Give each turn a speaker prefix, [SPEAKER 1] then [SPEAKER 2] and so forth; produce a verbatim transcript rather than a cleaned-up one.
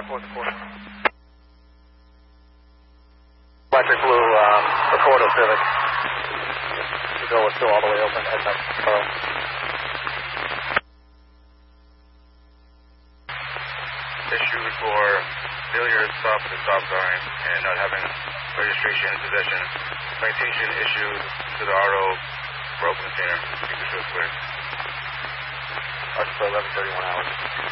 [SPEAKER 1] five four four. Electric Blue, um, Recordo Civic. The door is still all the way open. Heads up. Hello.
[SPEAKER 2] Issued for failure to stop at the stop sign and not having registration in possession. Citation issued to the R O for open container. Keep the show clear.
[SPEAKER 1] Arkansas eleven thirty-one hours.